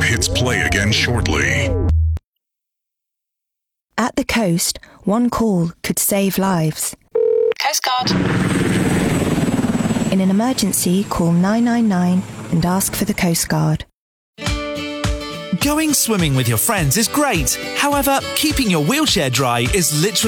hits play again shortly. At the coast, one call could save lives. Coast Guard. In an emergency, call 999 and ask for the Coast Guard. Going swimming with your friends is great. However, keeping your wheelchair dry is literally